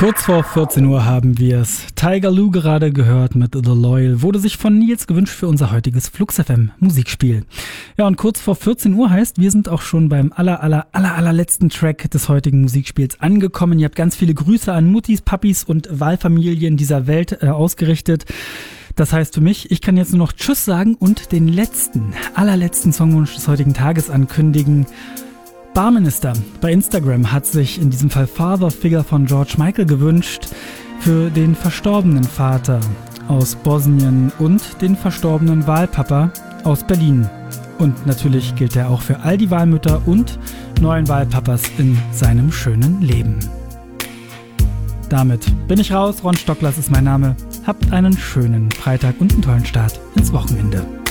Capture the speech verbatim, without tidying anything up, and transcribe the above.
Kurz vor vierzehn Uhr haben wir es. Tiger Lou gerade gehört mit The Loyal. Wurde sich von Nils gewünscht für unser heutiges Flux F M Musikspiel. Ja, und kurz vor vierzehn Uhr heißt, wir sind auch schon beim aller, aller, aller, allerletzten Track des heutigen Musikspiels angekommen. Ihr habt ganz viele Grüße an Muttis, Papis und Wahlfamilien dieser Welt äh, ausgerichtet. Das heißt für mich, ich kann jetzt nur noch Tschüss sagen und den letzten, allerletzten Songwunsch des heutigen Tages ankündigen. Barminister bei Instagram hat sich in diesem Fall Father Figure von George Michael gewünscht für den verstorbenen Vater aus Bosnien und den verstorbenen Wahlpapa aus Berlin. Und natürlich gilt er auch für all die Wahlmütter und neuen Wahlpapas in seinem schönen Leben. Damit bin ich raus. Ron Stocklers ist mein Name. Habt einen schönen Freitag und einen tollen Start ins Wochenende.